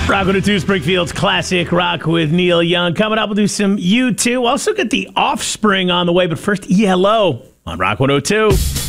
Rock 102 Springfield's classic rock with Neil Young. Coming up, we'll do some U2. We'll also get the Offspring on the way, but first, ELO on Rock 102.